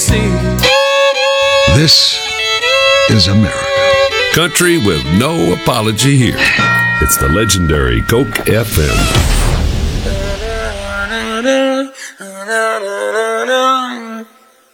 see. This is America. Country with no apology here. It's the legendary Coke FM.